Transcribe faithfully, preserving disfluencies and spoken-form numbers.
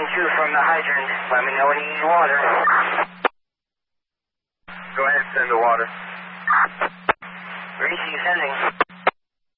two from the hydrant. Let me know when you need water. Go ahead and send the water. Reese, you sending?